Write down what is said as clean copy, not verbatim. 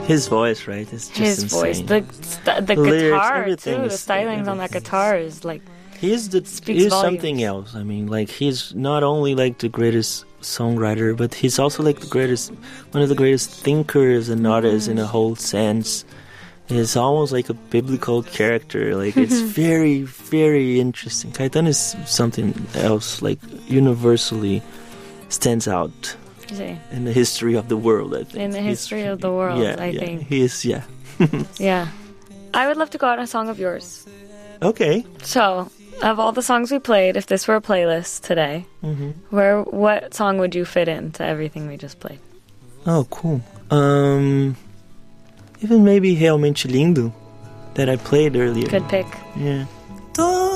His voice, right? It's just His insane. voice, the lyrics, guitar everything too, the is- stylings on that guitar is like He's speaks something volumes. else. I mean, like, he's not only like the greatest songwriter, but he's also like one of the greatest thinkers and artists in a whole sense. He's almost like a biblical character. Like, it's very, very interesting. Caetano is something else, like, universally stands out See, in the history of the world, I think. in the history of the world, I think. He is, yeah. Yeah. I would love to go out on a song of yours. Okay. So, of all the songs we played, if this were a playlist today, what song would you fit into everything we just played? Oh, cool. Even maybe Realmente Lindo that I played earlier. Good pick. Yeah.